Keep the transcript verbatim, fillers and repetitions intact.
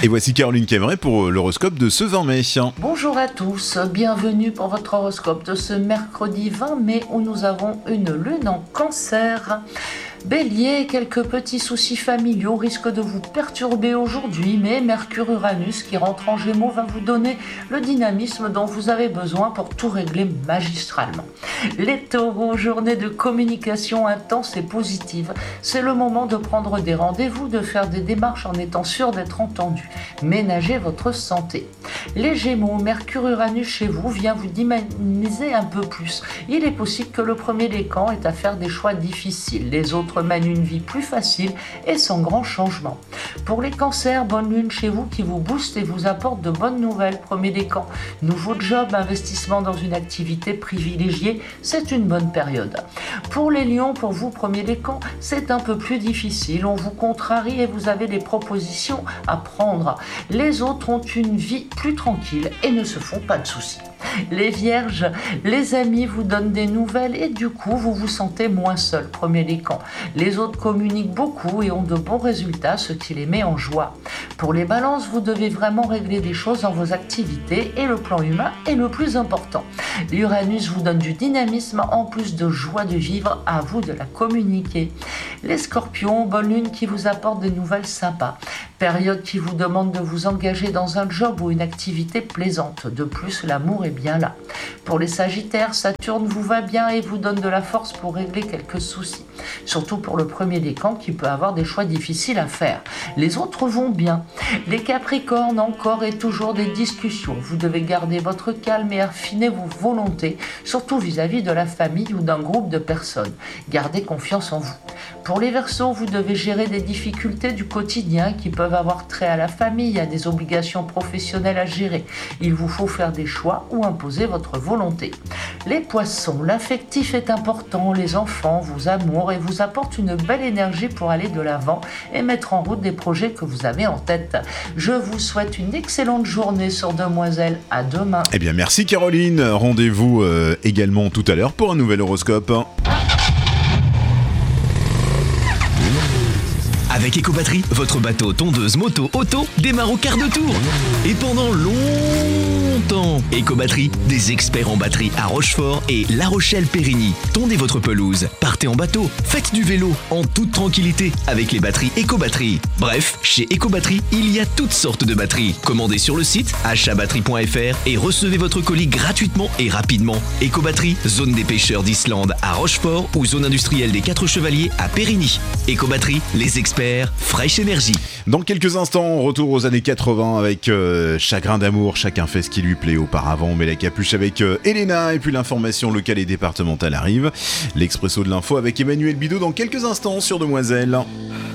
Et voici Caroline Cameret pour l'horoscope de ce vingt mai. Bonjour à tous, bienvenue pour votre horoscope de ce mercredi vingt mai où nous avons une lune en Cancer. Bélier, quelques petits soucis familiaux risquent de vous perturber aujourd'hui, mais Mercure-Uranus qui rentre en Gémeaux va vous donner le dynamisme dont vous avez besoin pour tout régler magistralement. Les Taureaux, journée de communication intense et positive. C'est le moment de prendre des rendez-vous, de faire des démarches en étant sûr d'être entendu. Ménagez votre santé. Les Gémeaux, Mercure-Uranus chez vous vient vous dynamiser un peu plus. Il est possible que le premier décan ait à faire des choix difficiles. Les autres mène une vie plus facile et sans grand changement. Pour les cancers, bonne lune chez vous qui vous booste et vous apporte de bonnes nouvelles. Premier décan, nouveau job, investissement dans une activité privilégiée, c'est une bonne période. Pour les lions, pour vous, premier décan, c'est un peu plus difficile. On vous contrarie et vous avez des propositions à prendre. Les autres ont une vie plus tranquille et ne se font pas de soucis. Les vierges, les amis vous donnent des nouvelles et du coup vous vous sentez moins seul, premier décan. Les autres communiquent beaucoup et ont de bons résultats, ce qui les met en joie. Pour les balances, vous devez vraiment régler des choses dans vos activités et le plan humain est le plus important. L'Uranus vous donne du dynamisme en plus de joie de vivre, à vous de la communiquer. Les scorpions, bonne lune qui vous apporte des nouvelles sympas. Période qui vous demande de vous engager dans un job ou une activité plaisante. De plus, l'amour est bien là. Pour les sagittaires, Saturne vous va bien et vous donne de la force pour régler quelques soucis. Surtout pour le premier décan qui peut avoir des choix difficiles à faire. Les autres vont bien. Les capricornes, encore et toujours des discussions. Vous devez garder votre calme et affiner vos volontés, surtout vis-à-vis de la famille ou d'un groupe de personnes. Gardez confiance en vous. Pour les Verseaux, vous devez gérer des difficultés du quotidien qui peuvent avoir trait à la famille, à des obligations professionnelles à gérer. Il vous faut faire des choix ou imposer votre volonté. Les Poissons, l'affectif est important, les enfants, vos amours et vous apportent une belle énergie pour aller de l'avant et mettre en route des projets que vous avez en tête. Je vous souhaite une excellente journée sur Demoiselle. À demain. Eh bien, merci Caroline. Rendez-vous euh, également tout à l'heure pour un nouvel horoscope. Avec Ecobatterie, votre bateau, tondeuse, moto, auto démarre au quart de tour. Et pendant longtemps, Ecobatterie, des experts en batterie à Rochefort et La Rochelle-Périgny. Tondez votre pelouse, partez en bateau, faites du vélo en toute tranquillité avec les batteries Ecobatterie. Bref, chez Ecobatterie, il y a toutes sortes de batteries. Commandez sur le site achat batterie point f r et recevez votre colis gratuitement et rapidement. Ecobatterie, zone des pêcheurs d'Islande à Rochefort ou zone industrielle des Quatre Chevaliers à Périgny. Ecobatterie, les experts Fresh Energy. Dans quelques instants, retour aux années quatre-vingts avec euh, Chagrin d'amour, chacun fait ce qui lui plaît. Auparavant, on met la capuche avec euh, Elena et puis l'information locale et départementale arrive. L'Expresso de l'info avec Emmanuel Bidot dans quelques instants sur Demoiselle.